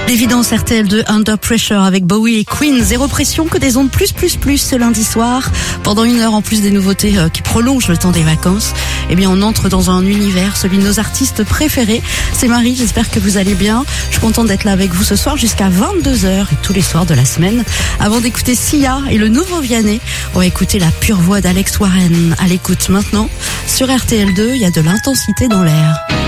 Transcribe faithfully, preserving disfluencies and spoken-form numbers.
L'évidence R T L deux Under Pressure avec Bowie et Queen. Zéro pression, que des ondes plus plus plus ce lundi soir. Pendant une heure, en plus des nouveautés euh, qui prolongent le temps des vacances, eh bien on entre dans un univers, celui de nos artistes préférés. C'est Marie, j'espère que vous allez bien. Je suis contente d'être là avec vous ce soir jusqu'à vingt-deux heures et tous les soirs de la semaine. Avant d'écouter Sia et le nouveau Vianney, on va écouter la pure voix d'Alex Warren. À l'écoute maintenant. Sur R T L deux, il y a de l'intensité dans l'air.